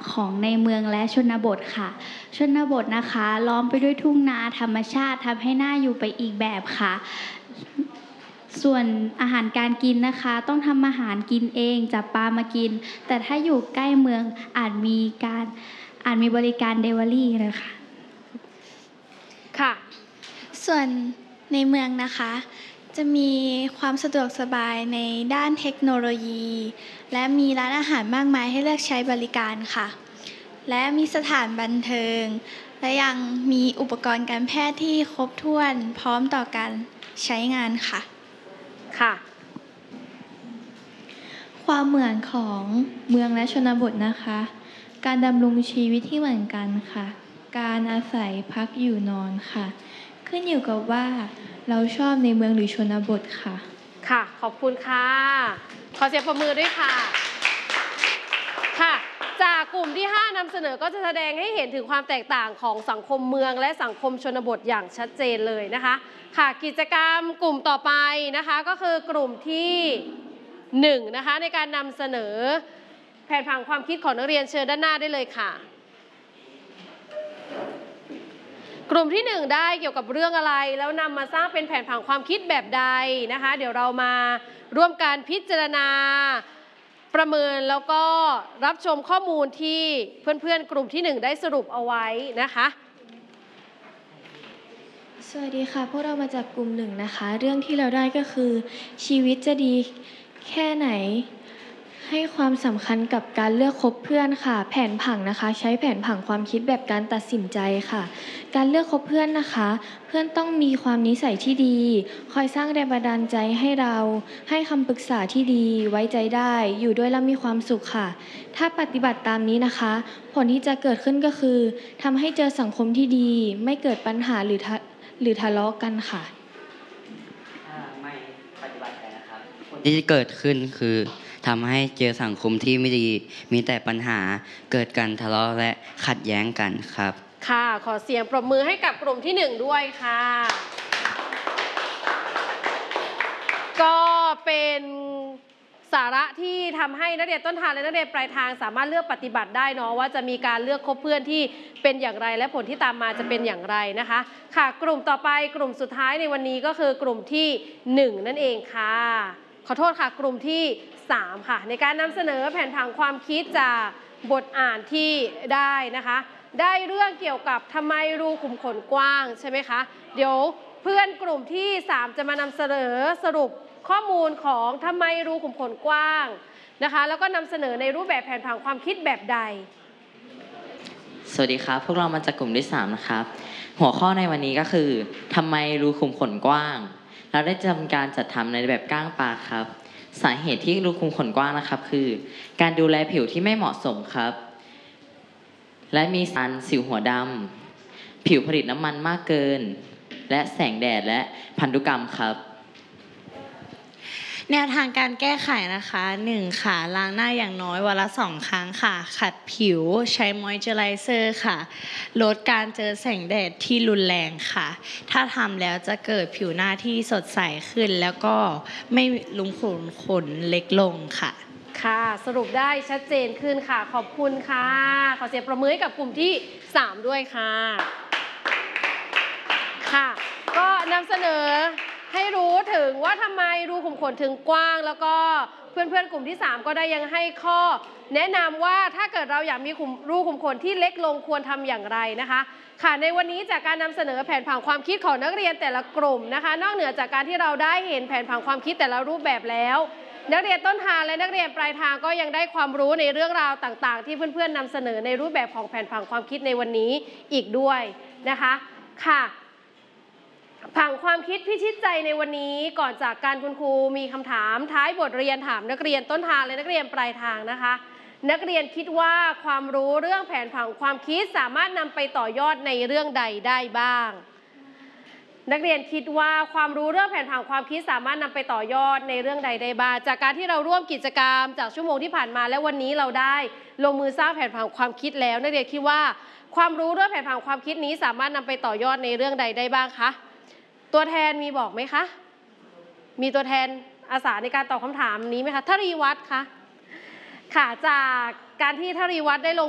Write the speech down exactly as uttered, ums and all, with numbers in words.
ของในเมืองและชนบทค่ะชนบทนะคะล้อมไปด้วยทุ่งนาธรรมชาติทำให้น่าอยู่ไปอีกแบบค่ะส่วนอาหารการกินนะคะต้องทำอาหารกินเองจับปลามากินแต่ถ้าอยู่ใกล้เมืองอาจมีการอาจมีบริการเดลิเวอรี่เลยค่ะค่ะส่วนในเมืองนะคะจะมีความสะดวกสบายในด้านเทคโนโลยีและมีร้านอาหารมากมายให้เลือกใช้บริการค่ะและมีสถานบันเทิงและยังมีอุปกรณ์การแพทย์ที่ครบถ้วนพร้อมต่อการใช้งานค่ะค่ะความเหมือนของเมืองและชนบทนะคะการดำรงชีวิตที่เหมือนกันค่ะการอาศัยพักอยู่นอนค่ะขึ้นอยู่กับว่าเราชอบในเมืองหรือชนบทค่ะค่ะขอบคุณค่ะขอเสียงปรบมือด้วยค่ะค่ะจากกลุ่มที่ห้านำเสนอก็จะแสดงให้เห็นถึงความแตกต่างของสังคมเมืองและสังคมชนบทอย่างชัดเจนเลยนะคะค่ะกิจกรรมกลุ่มต่อไปนะคะก็คือกลุ่มที่หนึ่งนะคะในการนำเสนอแผนผังความคิดของนักเรียนเชิญด้านหน้าได้เลยค่ะกลุ่มที่หนึ่งได้เกี่ยวกับเรื่องอะไรแล้วนำมาสร้างเป็นแผนผังความคิดแบบใดนะคะเดี๋ยวเรามาร่วมการพิจารณาประเมินแล้วก็รับชมข้อมูลที่เพื่อนๆกลุ่มที่หนึ่งได้สรุปเอาไว้นะคะสวัสดีค่ะพวกเรามาจากกลุ่มหนึ่งนะคะเรื่องที่เราได้ก็คือชีวิตจะดีแค่ไหนให้ความสำคัญกับการเลือกคบเพื่อนค่ะแผนผังนะคะใช้แผนผังความคิดแบบการตัดสินใจค่ะการเลือกคบเพื่อนนะคะเพื่อนต้องมีความนิสัยที่ดีคอยสร้างแรงบันดาลใจให้เราให้คำปรึกษาที่ดีไว้ใจได้อยู่ด้วยแล้วมีความสุขค่ะถ้าปฏิบัติตามนี้นะคะผลที่จะเกิดขึ้นก็คือทำให้เจอสังคมที่ดีไม่เกิดปัญหาหรือหรือทะเลาะกันค่ะถ้าไม่ปฏิบัติกันนะครับผลที่เกิดขึ้นคือทำให้เจอสังคมที่ไม่ดีมีแต่ปัญหาเกิดการทะเลาะและขัดแย้งกันครับค่ะขอเสียงปรบมือให้กับกลุ่มที่หนึ่งด้วยค่ะก็เป็นสาระที่ทำให้นักเรียนต้นทางและนักเรียนปลายทางสามารถเลือกปฏิบัติได้เนาะว่าจะมีการเลือกคบเพื่อนที่เป็นอย่างไรและผลที่ตามมาจะเป็นอย่างไรนะคะค่ะกลุ่มต่อไปกลุ่มสุดท้ายในวันนี้ก็คือกลุ่มที่หนึ่งนั่นเองค่ะขอโทษค่ะกลุ่มที่สามค่ะในการนำเสนอแผนผังความคิดจากบทอ่านที่ได้นะคะได้เรื่องเกี่ยวกับทำไมรูขุมขนกว้างใช่ไหมคะเดี๋ยวเพื่อนกลุ่มที่สามจะมานำเสนอสรุปข้อมูลของทำไมรูขุมขนกว้างนะคะแล้วก็นำเสนอในรูปแบบแผนผังความคิดแบบใดสวัสดีครับพวกเรามาจากกลุ่มที่สามนะครับหัวข้อในวันนี้ก็คือทำไมรูขุมขนกว้างเราได้ทำการจัดทำในแบบก้างปลาครับสาเหตุที่รูขุมขนกว้างนะครับคือการดูแลผิวที่ไม่เหมาะสมครับและมีสารสิวหัวดำผิวผลิตน้ำมันมากเกินและแสงแดดและพันธุกรรมครับแนวทางการแก้ไขนะคะหนึ่งค่ะล้างหน้าอย่างน้อยวันละสองครั้งค่ะขัดผิวใช้มอยเจอไรเซอร์ค่ะลดการเจอแสงแดดที่รุนแรงค่ะถ้าทำแล้วจะเกิดผิวหน้าที่สดใสขึ้นแล้วก็ไม่ลุมขนขนเล็กลงค่ะค่ะสรุปได้ชัดเจนขึ้นค่ะขอบคุณค่ะขอเสียงประมือให้กับกลุ่มที่สามด้วยค่ะค่ะก็นำเสนอให้รู้ถึงว่าทำไมรูขุมขนถึงกว้างแล้วก็เพื่อนๆกลุ่มที่สามก็ได้ยังให้ข้อแนะนำว่าถ้าเกิดเราอยากมีรูขุมขนที่เล็กลงควรทำอย่างไรนะคะค่ะในวันนี้จากการนำเสนอแผนผังความคิดของนักเรียนแต่ละกลุ่มนะคะนอกเหนือจากการที่เราได้เห็นแผนผังความคิดแต่ละรูปแบบแล้วนักเรียนต้นทางและนักเรียนปลายทางก็ยังได้ความรู้ในเรื่องราวต่างๆที่เพื่อนๆนำเสนอในรูปแบบของแผนผังความคิดในวันนี้อีกด้วยนะคะค่ะผังความคิดพิชิตใจในวันนี้ก่อนจากการคุณครูมีคำถามท้ายบทเรียนถามนักเรียนต้นทางและนักเรียนปลายทางนะคะนักเรียนคิดว่าความรู้เรื่องแผนผังความคิดสามารถนำไปต่อยอดในเรื่องใดได้บ้างนักเรียนคิดว่าความรู้เรื่องแผนผังความคิดสามารถนำไปต่อยอดในเรื่องใดได้บ้างจากการที่เราร่วมกิจกรรมจากชั่วโมงที่ผ่านมาและวันนี้เราได้ลงมือสร้างแผนผังความคิดแล้วนักเรียนคิดว่าความรู้เรื่องแผนผังความคิดนี้สามารถนำไปต่อยอดในเรื่องใดได้บ้างคะตัวแทนมีบอกไหมคะมีตัวแทนอาสาในการตอบคำถามนี้ไหมคะทรีวัฒน์คะค่ะจากการที่ทรีวัฒน์ได้ลง